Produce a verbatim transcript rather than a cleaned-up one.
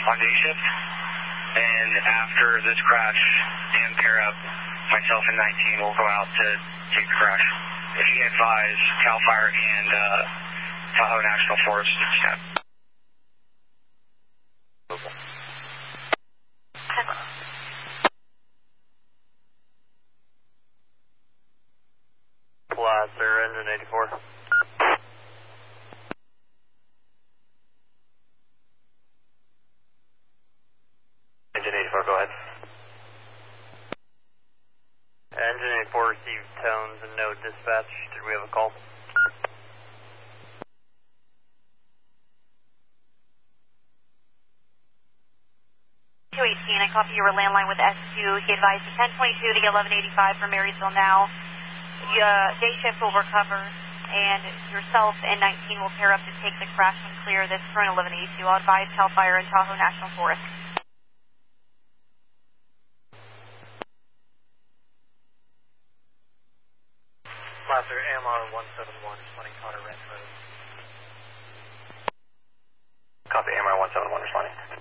on day shift. And after this crash and pair up, myself and nineteen will go out to take the crash. If you can advise CAL FIRE and uh, Tahoe National Forest, step. Flat, sir, engine eighty-four. Engine eighty-four, go ahead. Engine eighty-four received tones and no dispatch. Did we have a call? two eighteen, I copy you were landline with S two. He advised ten twenty-two to eleven eighty-five from Marysville now. Uh, day shift will recover, and yourself and nineteen will pair up to take the crash and clear this current eleven eighty-two. I'll advise CAL FIRE and Tahoe National Forest. Placer, A M R one seven one, responding Cotter Ranch Road. Copy, A M R one seven one responding.